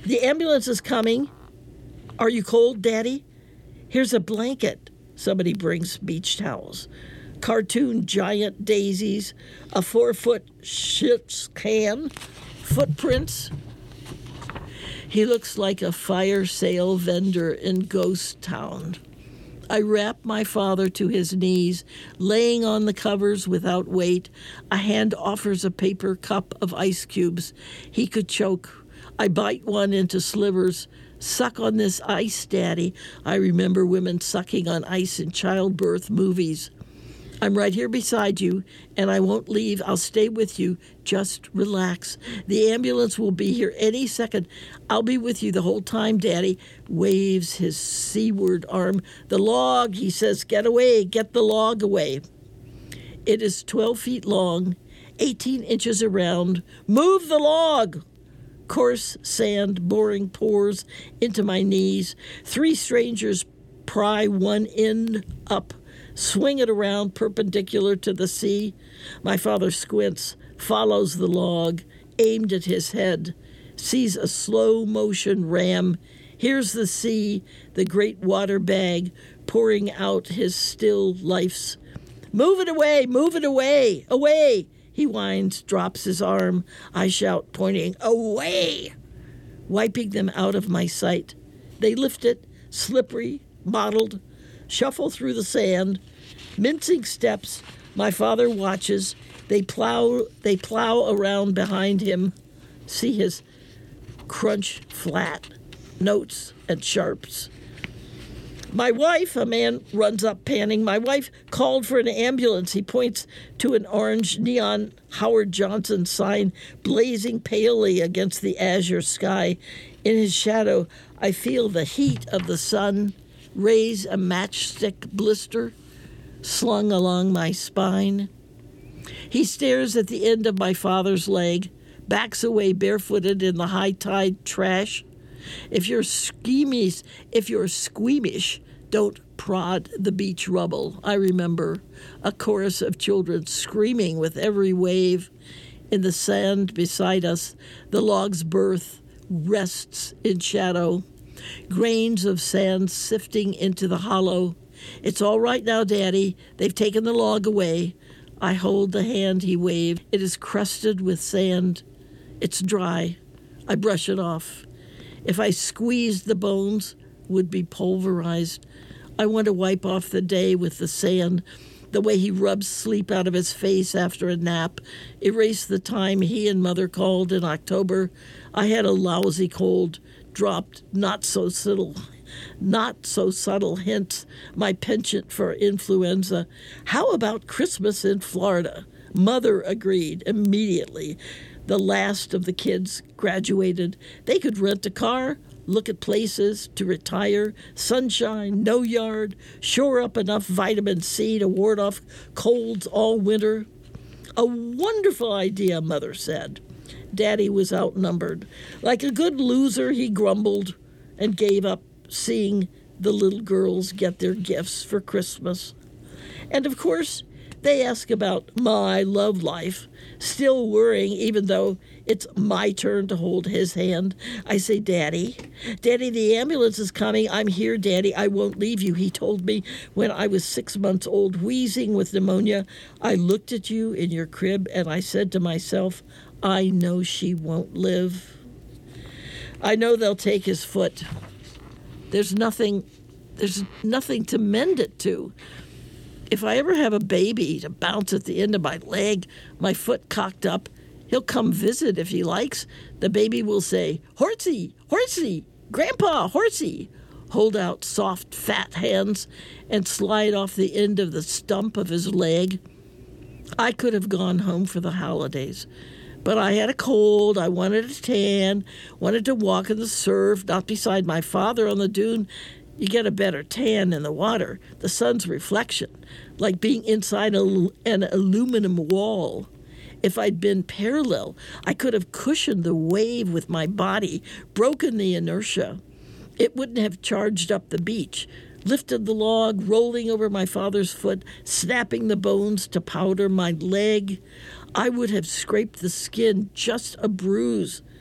The ambulance is coming. Are you cold, Daddy? Here's a blanket. Somebody brings beach towels. Cartoon giant daisies, a 4-foot ship's can, footprints. He looks like a fire sale vendor in Ghost Town. I wrap my father to his knees, laying on the covers without weight. A hand offers a paper cup of ice cubes. He could choke. I bite one into slivers. Suck on this ice, Daddy. I remember women sucking on ice in childbirth movies. I'm right here beside you, and I won't leave. I'll stay with you. Just relax. The ambulance will be here any second. I'll be with you the whole time, Daddy. Waves his seaward arm. The log, he says, get away. Get the log away. It is 12 feet long, 18 inches around. Move the log. Coarse sand boring pours into my knees. 3 strangers pry one end up, swing it around perpendicular to the sea. My father squints, follows the log, aimed at his head, sees a slow-motion ram, hears the sea, the great water bag, pouring out his still life's. Move it away, away! He whines, drops his arm. I shout, pointing, away! Wiping them out of my sight. They lift it, slippery, mottled, shuffle through the sand. Mincing steps, my father watches. They plow around behind him. See his crunch flat, notes and sharps. My wife, a man runs up panting. My wife called for an ambulance. He points to an orange neon Howard Johnson sign blazing palely against the azure sky. In his shadow, I feel the heat of the sun raise a matchstick blister slung along my spine. He stares at the end of my father's leg, backs away barefooted in the high tide trash. If you're squeamish, don't prod the beach rubble. I remember a chorus of children screaming with every wave. In the sand beside us, the log's berth rests in shadow, grains of sand sifting into the hollow. It's all right now, Daddy. They've taken the log away. I hold the hand he waved. It is crusted with sand. It's dry. I brush it off. If I squeezed, the bones would be pulverized. I want to wipe off the day with the sand, the way he rubs sleep out of his face after a nap, erase the time he and Mother called in October. I had a lousy cold, dropped not so subtle hints, my penchant for influenza. How about Christmas in Florida? Mother agreed immediately. The last of the kids graduated. They could rent a car, look at places to retire, sunshine, no yard, shore up enough vitamin C to ward off colds all winter. A wonderful idea, Mother said. Daddy was outnumbered. Like a good loser, he grumbled and gave up seeing the little girls get their gifts for Christmas. And of course, they ask about my love life, still worrying even though it's my turn to hold his hand. I say, Daddy, the ambulance is coming. I'm here, Daddy. I won't leave you. He told me when I was 6 months old, wheezing with pneumonia. I looked at you in your crib and I said to myself, I know she won't live. I know they'll take his foot. There's nothing to mend it to. If I ever have a baby to bounce at the end of my leg, my foot cocked up, he'll come visit if he likes. The baby will say, Horsey, Horsey, Grandpa, Horsey, hold out soft, fat hands and slide off the end of the stump of his leg. I could have gone home for the holidays, but I had a cold, I wanted a tan, wanted to walk in the surf, not beside my father on the dune. You get a better tan in the water, the sun's reflection, like being inside an aluminum wall. If I'd been parallel, I could have cushioned the wave with my body, broken the inertia. It wouldn't have charged up the beach, lifted the log, rolling over my father's foot, snapping the bones to powder my leg. I would have scraped the skin, just a bruise.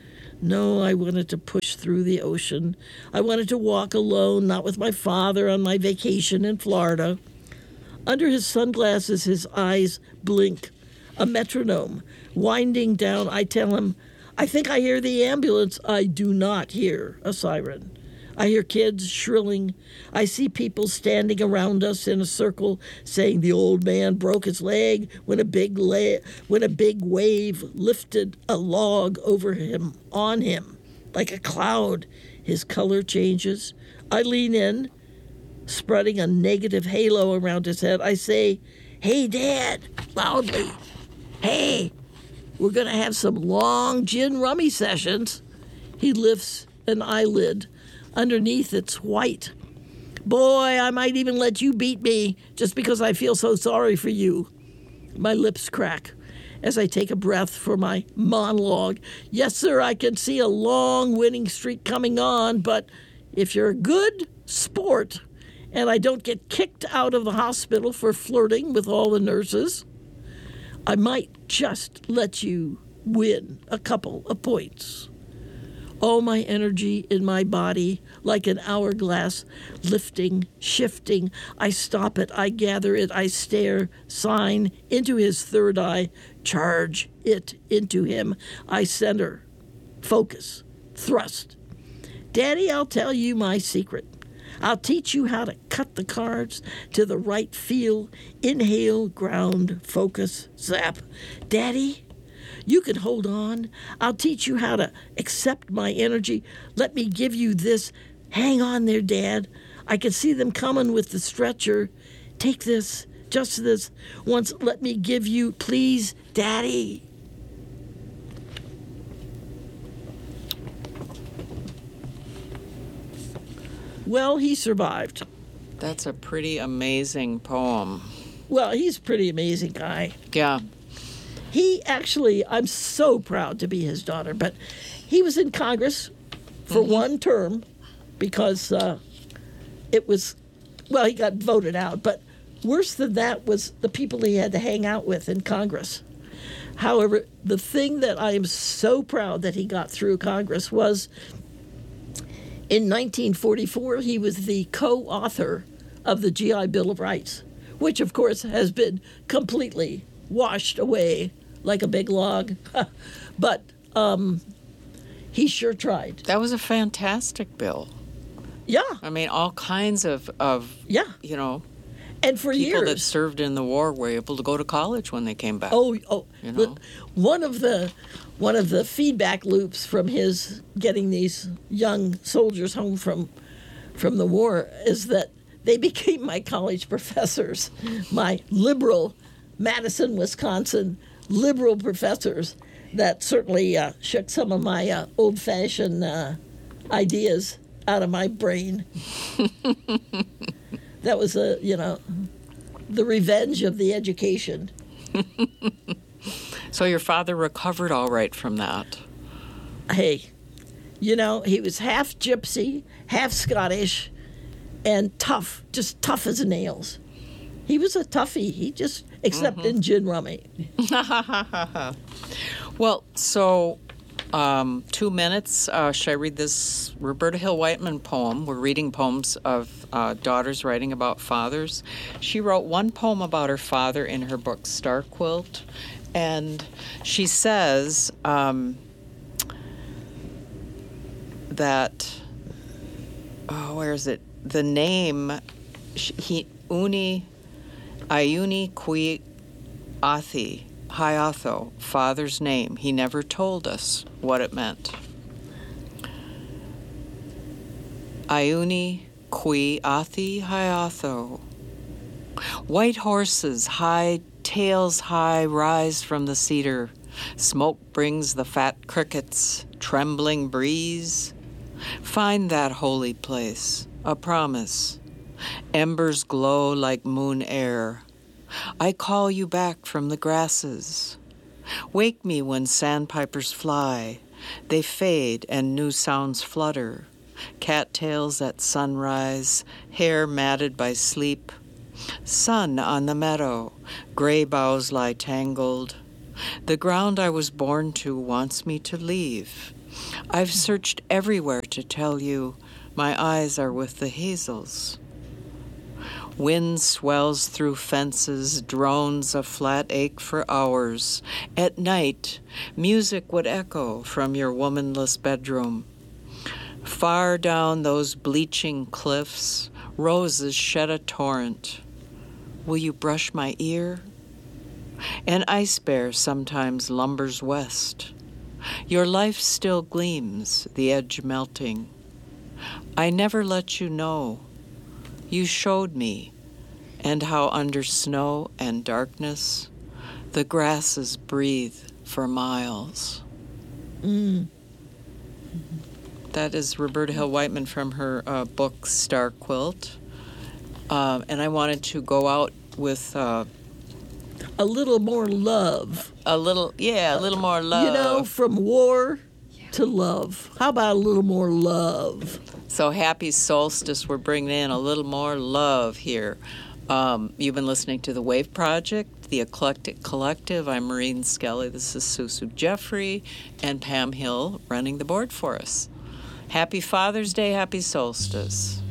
No, I wanted to push through the ocean. I wanted to walk alone, not with my father on my vacation in Florida. Under his sunglasses, his eyes blink. A metronome. Winding down, I tell him, I think I hear the ambulance. I do not hear a siren. I hear kids shrilling. I see people standing around us in a circle saying the old man broke his leg when a big wave lifted a log over him, on him, like a cloud. His color changes. I lean in, spreading a negative halo around his head. I say, "Hey, Dad," loudly. "Hey, we're going to have some long gin rummy sessions." He lifts an eyelid. Underneath, it's white. "Boy, I might even let you beat me just because I feel so sorry for you." My lips crack as I take a breath for my monologue. "Yes, sir, I can see a long winning streak coming on, but if you're a good sport and I don't get kicked out of the hospital for flirting with all the nurses, I might just let you win a couple of points." All my energy in my body, like an hourglass, lifting, shifting. I stop it, I gather it, I stare, sign into his third eye, charge it into him. I center, focus, thrust. "Daddy, I'll tell you my secret. I'll teach you how to cut the cards to the right feel. Inhale, ground, focus, zap. Daddy, you can hold on. I'll teach you how to accept my energy. Let me give you this. Hang on there, Dad. I can see them coming with the stretcher. Take this, just this. Once let me give you, please, Daddy." Well, he survived. That's a pretty amazing poem. Well, he's a pretty amazing guy. Yeah. He actually, I'm so proud to be his daughter, but he was in Congress for one term because it was, well, he got voted out, but worse than that was the people he had to hang out with in Congress. However, the thing that I am so proud that he got through Congress was in 1944, he was the co-author of the GI Bill of Rights, which, of course, has been completely washed away like a big log. But he sure tried. That was a fantastic bill. Yeah. I mean, all kinds of yeah. you know, and for people years that served in the war were able to go to college when they came back. Oh, you know? One of the feedback loops from his getting these young soldiers home from the war is that they became my college professors, my liberal Madison, Wisconsin liberal professors that certainly shook some of my old-fashioned ideas out of my brain. That was the revenge of the education. So your father recovered all right from that. Hey, he was half gypsy, half Scottish, and tough, just tough as nails. He was a toughie. He just, except in gin rummy. Well, so 2 minutes. Should I read this Roberta Hill Whiteman poem? We're reading poems of daughters writing about fathers. She wrote one poem about her father in her book Star Quilt, and she says that, where is it? The name, Iuni Qui Athi, Hiatho, father's name. He never told us what it meant. Iuni Qui Athi, Hiatho. White horses, high tails high, rise from the cedar. Smoke brings the fat crickets, trembling breeze. Find that holy place, a promise. Embers glow like moon air. I call you back from the grasses. Wake me when sandpipers fly. They fade and new sounds flutter. Cattails at sunrise, hair matted by sleep. Sun on the meadow, gray boughs lie tangled. The ground I was born to wants me to leave. I've searched everywhere to tell you my eyes are with the hazels. Wind swells through fences, drones a flat ache for hours. At night, music would echo from your womanless bedroom. Far down those bleaching cliffs, roses shed a torrent. Will you brush my ear? An ice bear sometimes lumbers west. Your life still gleams, the edge melting. I never let you know. You showed me, and how under snow and darkness, the grasses breathe for miles. That is Roberta Hill Whiteman from her book Star Quilt. And I wanted to go out with A little more love. a little more love. You know, from war to love. How about a little more love? So happy solstice, we're bringing in a little more love here. You've been listening to The Wave Project, The Eclectic Collective. I'm Maureen Skelly. This is Susu Jeffrey and Pam Hill running the board for us. Happy Father's Day, happy solstice.